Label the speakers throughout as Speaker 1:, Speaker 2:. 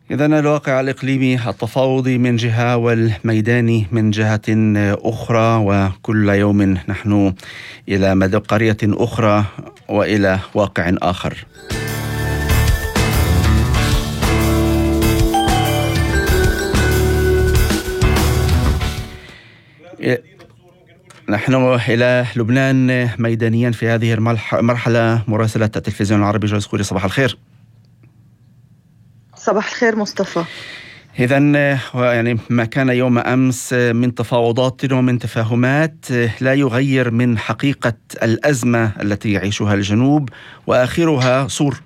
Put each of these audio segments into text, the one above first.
Speaker 1: إذن الواقع الإقليمي التفاوضي من جهة والميداني من جهة أخرى، وكل يوم نحن إلى مدى قرية أخرى وإلى واقع آخر. نحن إلى لبنان ميدانيا في هذه المرحلة. مراسلة التلفزيون العربي جويس خوري، صباح الخير.
Speaker 2: صباح الخير مصطفى.
Speaker 1: إذن يعني ما كان يوم أمس من تفاوضات ومن تفاهمات لا يغير من حقيقة الأزمة التي يعيشها الجنوب، وآخرها صور.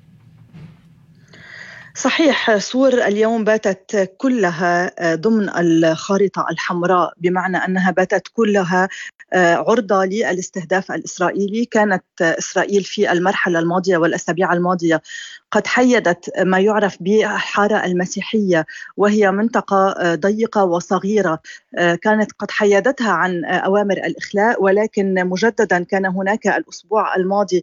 Speaker 2: صحيح، صور اليوم باتت كلها ضمن الخارطة الحمراء، بمعنى أنها باتت كلها عرضة للاستهداف الإسرائيلي. كانت إسرائيل في المرحلة الماضية والأسابيع الماضية قد حيدت ما يعرف بالحارة المسيحية، وهي منطقة ضيقة وصغيرة. كانت قد حيدتها عن أوامر الإخلاء، ولكن مجددا كان هناك الأسبوع الماضي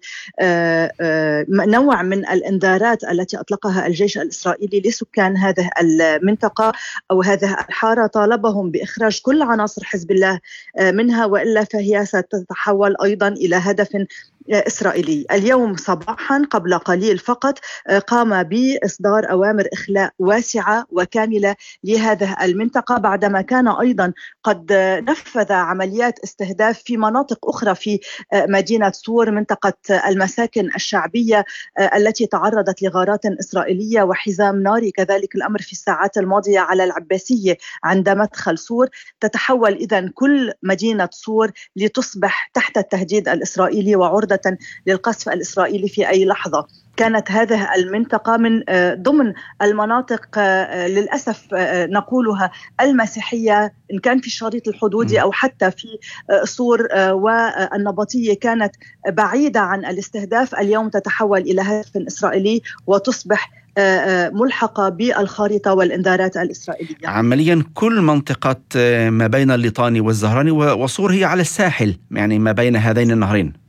Speaker 2: نوع من الإنذارات التي أطلقها الجيش الإسرائيلي لسكان هذه المنطقة أو هذه الحارة، طالبهم بإخراج كل عناصر حزب الله منها، وإلا فهي ستتحول أيضا إلى هدف إسرائيلي. اليوم صباحا قبل قليل فقط قام بإصدار أوامر إخلاء واسعة وكاملة لهذه المنطقة، بعدما كان أيضا قد نفذ عمليات استهداف في مناطق أخرى في مدينة صور، منطقة المساكن الشعبية التي تعرضت لغارات إسرائيلية وحزام ناري. كذلك الأمر في الساعات الماضية على العباسية عند مدخل صور. تتحول إذن كل مدينة صور لتصبح تحت التهديد الإسرائيلي وعرضة للقصف الإسرائيلي في أي لحظة. كانت هذه المنطقة من ضمن المناطق للأسف نقولها المسيحية، إن كان في الشريط الحدودي أو حتى في صور والنبطية، كانت بعيدة عن الاستهداف. اليوم تتحول إلى هدف إسرائيلي وتصبح ملحقة بالخارطة والإنذارات الإسرائيلية.
Speaker 1: عمليا كل منطقة ما بين الليطاني والزهراني وصور هي على الساحل، يعني ما بين هذين النهرين.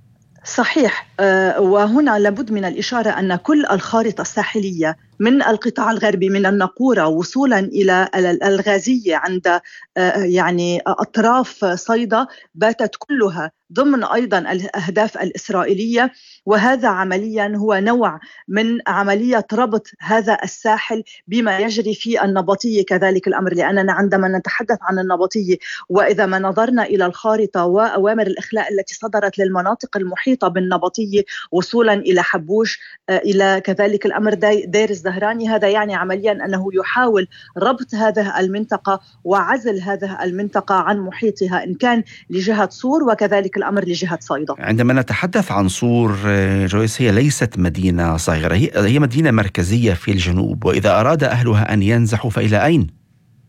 Speaker 2: صحيح، وهنا لابد من الإشارة أن كل الخارطة الساحلية من القطاع الغربي من الناقورة وصولا إلى الغازية عند يعني أطراف صيدا باتت كلها ضمن أيضا الأهداف الإسرائيلية. وهذا عمليا هو نوع من عملية ربط هذا الساحل بما يجري في النبطية. كذلك الأمر، لأننا عندما نتحدث عن النبطية وإذا ما نظرنا إلى الخارطة وأوامر الإخلاء التي صدرت للمناطق المحيطة بالنبطية وصولا إلى حبوش إلى كذلك الأمر دير الزهراني، هذا يعني عمليا أنه يحاول ربط هذه المنطقة وعزل هذه المنطقة عن محيطها، إن كان لجهة صور وكذلك الأمر لجهة صيدا.
Speaker 1: عندما نتحدث عن صور جويس، هي ليست مدينة صغيرة، هي مدينة مركزية في الجنوب، وإذا أراد أهلها أن ينزحوا فإلى أين؟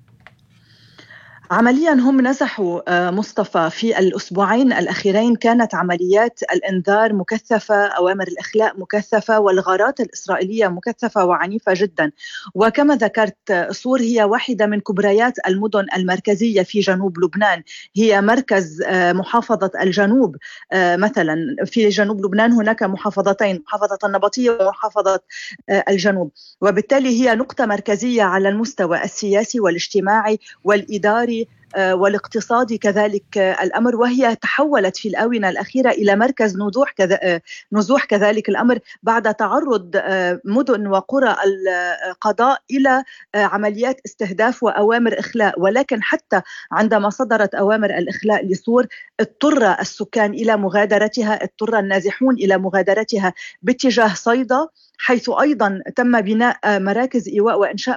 Speaker 2: عمليا هم نزحوا مصطفى في الأسبوعين الأخيرين. كانت عمليات الإنذار مكثفة، أوامر الإخلاء مكثفة، والغارات الإسرائيلية مكثفة وعنيفة جدا. وكما ذكرت، صور هي واحدة من كبريات المدن المركزية في جنوب لبنان، هي مركز محافظة الجنوب. مثلا في جنوب لبنان هناك محافظتين، محافظة النبطية ومحافظة الجنوب، وبالتالي هي نقطة مركزية على المستوى السياسي والاجتماعي والإداري والاقتصادي كذلك الأمر. وهي تحولت في الآونة الأخيرة إلى مركز نزوح كذلك الأمر، بعد تعرض مدن وقرى القضاء إلى عمليات استهداف وأوامر إخلاء. ولكن حتى عندما صدرت أوامر الإخلاء لصور، اضطر السكان إلى مغادرتها، اضطر النازحون إلى مغادرتها باتجاه صيدا، حيث أيضا تم بناء مراكز إيواء وإنشاء